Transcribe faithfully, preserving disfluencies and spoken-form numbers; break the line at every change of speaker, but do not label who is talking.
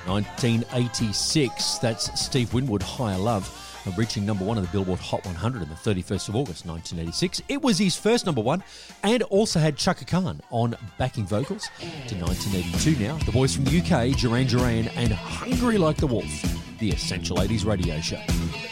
nineteen eighty-six, that's Steve Winwood, Higher Love, uh, reaching number one on the Billboard Hot one hundred on the thirty-first of August, nineteen eighty-six. It was his first number one, and also had Chaka Khan on backing vocals. To nineteen eighty-two now, the boys from the U K, Duran Duran, and Hungry Like the Wolf, the Essential eighties radio show.